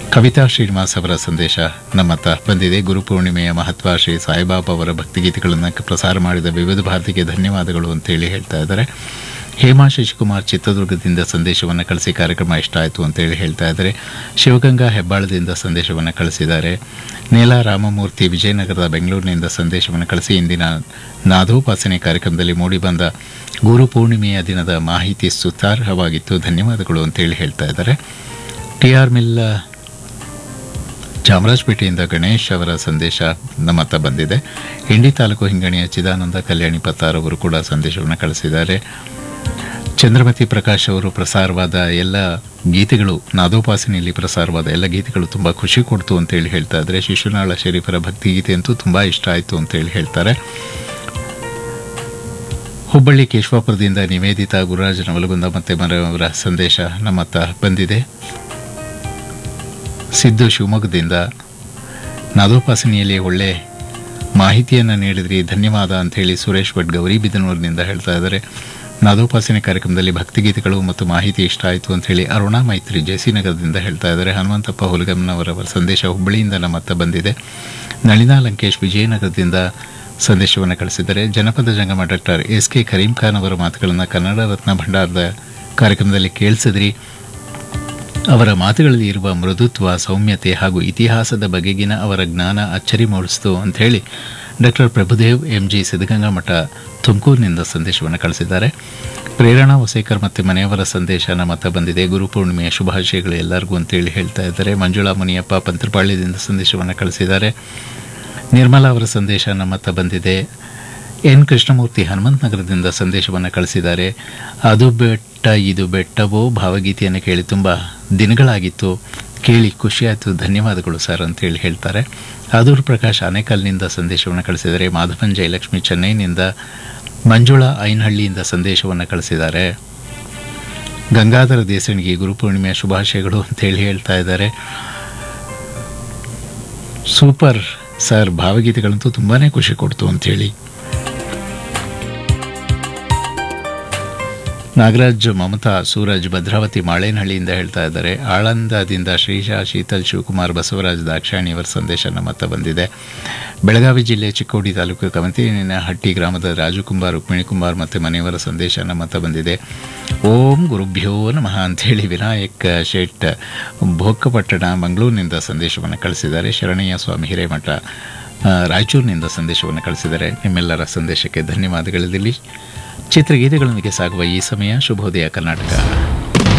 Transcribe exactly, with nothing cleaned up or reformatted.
ಕವಿತಾ ಶ್ರೀನಿವಾಸ್ ಅವರ ಸಂದೇಶ ನಮ್ಮತ್ತ ಬಂದಿದೆ. ಗುರುಪೂರ್ಣಿಮೆಯ ಮಹತ್ವ, ಶ್ರೀ ಸಾಯಿಬಾಬಾ ಅವರ ಭಕ್ತಿಗೀತೆಗಳನ್ನು ಪ್ರಸಾರ ಮಾಡಿದ ವಿವಿಧ ಭಾರತಿಗೆ ಧನ್ಯವಾದಗಳು ಅಂತೇಳಿ ಹೇಳ್ತಾ ಇದ್ದಾರೆ. ಹೇಮಾ ಶಶಿಕುಮಾರ್ ಚಿತ್ರದುರ್ಗದಿಂದ ಸಂದೇಶವನ್ನು ಕಳಿಸಿ ಕಾರ್ಯಕ್ರಮ ಇಷ್ಟ ಆಯಿತು ಅಂತೇಳಿ ಹೇಳ್ತಾ ಇದ್ದಾರೆ. ಶಿವಗಂಗಾ ಹೆಬ್ಬಾಳದಿಂದ ಸಂದೇಶವನ್ನು ಕಳಿಸಿದ್ದಾರೆ. ನೇಲಾ ರಾಮಮೂರ್ತಿ ವಿಜಯನಗರದ ಬೆಂಗಳೂರಿನಿಂದ ಸಂದೇಶವನ್ನು ಕಳಿಸಿ ಇಂದಿನ ನಾದೋಪಾಸನೆ ಕಾರ್ಯಕ್ರಮದಲ್ಲಿ ಮೂಡಿಬಂದ ಗುರು ಪೂರ್ಣಿಮೆಯ ದಿನದ ಮಾಹಿತಿ ಸುತಾರ್ಹವಾಗಿತ್ತು, ಧನ್ಯವಾದಗಳು ಅಂತೇಳಿ ಹೇಳ್ತಾ ಇದ್ದಾರೆ. ಟಿ ಆರ್ ಮಿಲ್ ಚಾಮರಾಜಪೇಟೆಯಿಂದ ಗಣೇಶ್ ಅವರ ಸಂದೇಶ ನಮ್ಮತ್ತ ಬಂದಿದೆ. ಇಂಡಿ ತಾಲೂಕು ಹಿಂಗಣಿಯ ಚಿದಾನಂದ ಕಲ್ಯಾಣಿ ಪತ್ತಾರ್ ಅವರು ಕೂಡ ಸಂದೇಶವನ್ನು ಕಳಿಸಿದ್ದಾರೆ. ಚಂದ್ರಮತಿ ಪ್ರಕಾಶ್ ಅವರು ಪ್ರಸಾರವಾದ ಎಲ್ಲ ಗೀತೆಗಳು, ನಾದೋಪಾಸನೆಯಲ್ಲಿ ಪ್ರಸಾರವಾದ ಎಲ್ಲ ಗೀತೆಗಳು ತುಂಬ ಖುಷಿ ಕೊಡ್ತು ಅಂತೇಳಿ ಹೇಳ್ತಾ ಇದ್ದಾರೆ. ಶಿಶುನಾಳ ಶರೀಫರ ಭಕ್ತಿಗೀತೆ ಅಂತೂ ತುಂಬ ಇಷ್ಟ ಆಯಿತು ಅಂತೇಳಿ ಹೇಳ್ತಾರೆ. ಹುಬ್ಬಳ್ಳಿ ಕೇಶವಾಪುರದಿಂದ ನಿವೇದಿತಾ ಗುರುರಾಜ ನವಲಗುಂದ ಮತ್ತೆ ಮರವರ ಸಂದೇಶ ನಮ್ಮತ್ತ ಬಂದಿದೆ. ಸಿದ್ದು ಶಿವಮೊಗ್ಗದಿಂದ ನಾದೋಪಾಸನೆಯಲ್ಲಿ ಒಳ್ಳೆ ಮಾಹಿತಿಯನ್ನು ನೀಡಿದ್ರಿ, ಧನ್ಯವಾದ ಅಂಥೇಳಿ ಸುರೇಶ್ ಭಟ್ ಗೌರಿಬಿದನೂರಿನಿಂದ ಹೇಳ್ತಾ ಇದ್ದಾರೆ. ನಾದೋಪಾಸನೆ ಕಾರ್ಯಕ್ರಮದಲ್ಲಿ ಭಕ್ತಿಗೀತೆಗಳು ಮತ್ತು ಮಾಹಿತಿ ಇಷ್ಟ ಆಯಿತು ಅಂಥೇಳಿ ಅರುಣಾ ಮೈತ್ರಿ ಜೆಸಿನಗರದಿಂದ ಹೇಳ್ತಾ ಇದ್ದಾರೆ. ಹನುಮಂತಪ್ಪ ಹುಲಗಮ್ಮನವರವರ ಸಂದೇಶ ಹುಬ್ಬಳ್ಳಿಯಿಂದ ನಮ್ಮತ್ತ ಬಂದಿದೆ. ನಳಿನಾ ಲಂಕೇಶ್ ವಿಜಯನಗರದಿಂದ ಸಂದೇಶವನ್ನು ಕಳಿಸಿದ್ದಾರೆ. ಜನಪದ ಜಂಗಮ doctor S K Karim Khan ಅವರ ಮಾತುಗಳನ್ನು ಕನ್ನಡ ರತ್ನ ಭಂಡಾರದ ಕಾರ್ಯಕ್ರಮದಲ್ಲಿ ಕೇಳಿಸಿದ್ರಿ. ಅವರ ಮಾತುಗಳಲ್ಲಿ ಇರುವ ಮೃದುತ್ವ, ಸೌಮ್ಯತೆ ಹಾಗೂ ಇತಿಹಾಸದ ಬಗೆಗಿನ ಅವರ ಜ್ಞಾನ ಅಚ್ಚರಿ ಮೂಡಿಸಿತು ಅಂಥೇಳಿ doctor Prabhudev M G Siddaganga ಮಠ ತುಮಕೂರಿನಿಂದ ಸಂದೇಶವನ್ನು ಕಳಿಸಿದ್ದಾರೆ. ಪ್ರೇರಣಾ ಹೊಸೇಕರ್ ಮತ್ತು ಮನೆಯವರ ಸಂದೇಶ ನಮ್ಮತ್ತ ಬಂದಿದೆ. ಗುರುಪೂರ್ಣಿಮೆಯ ಶುಭಾಶಯಗಳು ಎಲ್ಲರಿಗೂ ಅಂತೇಳಿ ಹೇಳ್ತಾ ಇದ್ದಾರೆ. ಮಂಜುಳಾ ಮುನಿಯಪ್ಪ ಪಂತ್ರಪಾಳ್ಯದಿಂದ ಸಂದೇಶವನ್ನು ಕಳಿಸಿದ್ದಾರೆ. ನಿರ್ಮಲಾ ಅವರ ಸಂದೇಶ ನಮ್ಮತ್ತ ಬಂದಿದೆ. ಎನ್ ಕೃಷ್ಣಮೂರ್ತಿ ಹನುಮಂತ ನಗರದಿಂದ ಸಂದೇಶವನ್ನು ಕಳಿಸಿದ್ದಾರೆ. ಅದು ಬೆಟ್ಟ ಇದು ಬೆಟ್ಟವೋ ಭಾವಗೀತೆಯನ್ನು ಕೇಳಿ ತುಂಬ ದಿನಗಳಾಗಿತ್ತು, ಕೇಳಿ ಖುಷಿಯಾಯಿತು, ಧನ್ಯವಾದಗಳು ಸರ್ ಅಂತೇಳಿ ಹೇಳ್ತಾರೆ. ಆದೂರು ಪ್ರಕಾಶ್ ಆನೇಕಲ್ನಿಂದ ಸಂದೇಶವನ್ನು ಕಳಿಸಿದ್ದಾರೆ. ಮಾಧವನ್ ಜಯಲಕ್ಷ್ಮಿ ಚೆನ್ನೈನಿಂದ, ಮಂಜುಳಾ ಐನಹಳ್ಳಿಯಿಂದ ಸಂದೇಶವನ್ನು ಕಳಿಸಿದ್ದಾರೆ. ಗಂಗಾಧರ ದೇಸಣಿಗೆ ಗುರುಪೂರ್ಣಿಮೆಯ ಶುಭಾಶಯಗಳು ಅಂತೇಳಿ ಹೇಳ್ತಾ ಇದ್ದಾರೆ. ಸೂಪರ್ ಸರ್, ಭಾವಗೀತೆಗಳಂತೂ ತುಂಬಾ ಖುಷಿ ಕೊಡ್ತು ಅಂಥೇಳಿ ನಾಗರಾಜ್, ಮಮತಾ, ಸೂರಜ್ ಭದ್ರಾವತಿ ಮಾಳೇನಹಳ್ಳಿಯಿಂದ ಹೇಳ್ತಾ ಇದ್ದಾರೆ. ಆಳಂದದಿಂದ ಶ್ರೀಶಾ, ಶೀತಲ್, ಶಿವಕುಮಾರ್, ಬಸವರಾಜ್, ದಾಕ್ಷಾಣಿಯವರ ಸಂದೇಶ ನಮ್ಮತ್ತ ಬಂದಿದೆ. ಬೆಳಗಾವಿ ಜಿಲ್ಲೆ ಚಿಕ್ಕೋಡಿ ತಾಲೂಕು ಕಮತಿನ ಹಟ್ಟಿ ಗ್ರಾಮದ ರಾಜುಕುಮಾರ್, ರುಕ್ಮಿಣಿ ಕುಮಾರ್ ಮತ್ತು ಮನೆಯವರ ಸಂದೇಶ ನಮ್ಮತ್ತ ಬಂದಿದೆ. ಓಂ ಗುರುಭ್ಯೋ ನಮಃ ಅಂಥೇಳಿ ವಿನಾಯಕ್ ಶೆಟ್ ಭೋಕ್ಕಪಟ್ಟಣ ಮಂಗಳೂರಿನಿಂದ ಸಂದೇಶವನ್ನು ಕಳಿಸಿದ್ದಾರೆ. ಶರಣಯ್ಯ ಸ್ವಾಮಿ ಹಿರೇಮಠ ರಾಯಚೂರಿನಿಂದ ಸಂದೇಶವನ್ನು ಕಳಿಸಿದ್ದಾರೆ. ನಿಮ್ಮೆಲ್ಲರ ಸಂದೇಶಕ್ಕೆ ಧನ್ಯವಾದಗಳಿರಲಿ. ಚಿತ್ರಗೀತೆಗಳೊಂದಿಗೆ ಸಾಗುವ ಈ ಸಮಯ ಶುಭೋದಯ ಕರ್ನಾಟಕ.